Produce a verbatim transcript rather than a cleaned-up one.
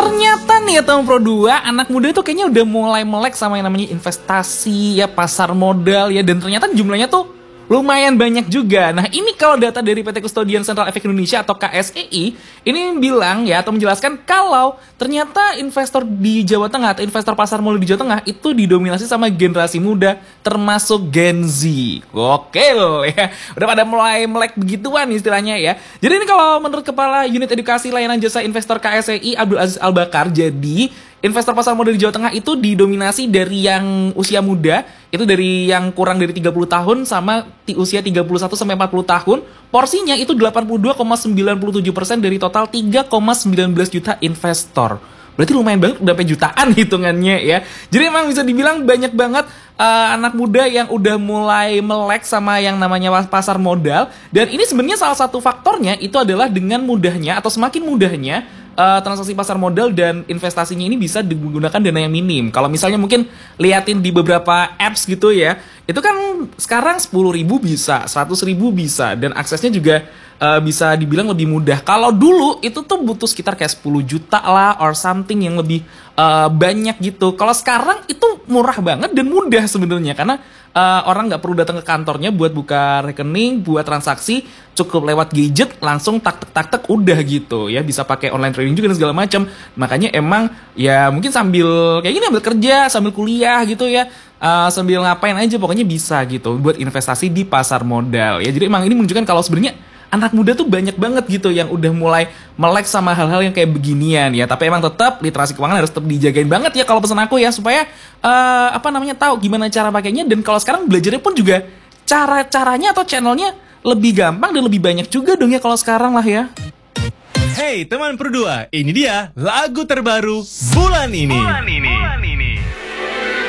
Ternyata nih ya teman Pro dua, anak muda itu kayaknya udah mulai melek sama yang namanya investasi ya, pasar modal ya, dan ternyata jumlahnya tuh lumayan banyak juga. Nah ini kalau data dari P T Custodian Central Efek Indonesia atau K S E I ini bilang ya, atau menjelaskan kalau ternyata investor di Jawa Tengah atau investor pasar modal di Jawa Tengah itu didominasi sama generasi muda, termasuk Gen Z. Gokil ya, udah pada mulai melek begituan istilahnya ya. Jadi ini kalau menurut Kepala Unit Edukasi Layanan Jasa Investor K S E I Abdul Aziz Al-Bakar, jadi investor pasar modal di Jawa Tengah itu didominasi dari yang usia muda, itu dari yang kurang dari tiga puluh tahun sama usia tiga puluh satu sampai empat puluh tahun. Porsinya itu delapan puluh dua koma sembilan tujuh persen dari total tiga koma satu sembilan juta investor. Berarti lumayan banget, udah sampai jutaan hitungannya ya. Jadi emang bisa dibilang banyak banget uh, anak muda yang udah mulai melek sama yang namanya pasar modal. Dan ini sebenarnya salah satu faktornya itu adalah dengan mudahnya atau semakin mudahnya Uh, transaksi pasar modal dan investasinya ini bisa digunakan dana yang minim. Kalau misalnya mungkin liatin di beberapa apps gitu ya, itu kan sekarang sepuluh ribu bisa, seratus ribu bisa, dan aksesnya juga uh, bisa dibilang lebih mudah. Kalau dulu itu tuh butuh sekitar kayak sepuluh juta lah or something yang lebih uh, banyak gitu. Kalau sekarang itu murah banget dan mudah sebenarnya, karena uh, orang nggak perlu datang ke kantornya buat buka rekening, buat transaksi, cukup lewat gadget langsung tak tak tak tak udah gitu ya, bisa pakai online trading juga dan segala macam. Makanya emang ya mungkin sambil kayak gini, ambil kerja sambil kuliah gitu ya, uh, sambil ngapain aja pokoknya bisa gitu buat investasi di pasar modal ya. Jadi emang ini menunjukkan kalau sebenarnya anak muda tuh banyak banget gitu yang udah mulai melek sama hal-hal yang kayak beginian ya. Tapi emang tetap literasi keuangan harus tetap dijagain banget ya kalau pesan aku ya, supaya uh, apa namanya tahu gimana cara pakainya. Dan kalau sekarang belajarnya pun juga cara-caranya atau channelnya lebih gampang dan lebih banyak juga dong ya kalau sekarang lah ya. Hey teman Pro dua, ini dia lagu terbaru bulan ini. Bulan ini.